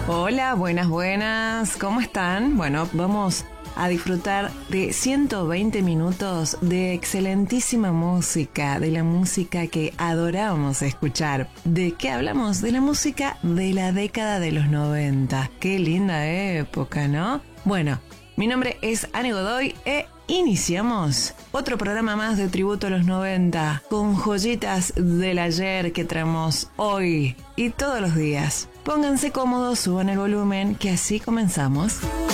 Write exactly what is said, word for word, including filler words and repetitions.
Hola, buenas, buenas, ¿cómo están? Bueno, vamos a disfrutar de ciento veinte minutos de excelentísima música, de la música que adoramos escuchar. ¿De qué hablamos? De la música de la década de los noventa. Qué linda época, ¿no? Bueno, mi nombre es Anne Godoy e iniciamos otro programa más de tributo a los noventa con joyitas del ayer que traemos hoy y todos los días. Pónganse cómodos, suban el volumen, que así comenzamos.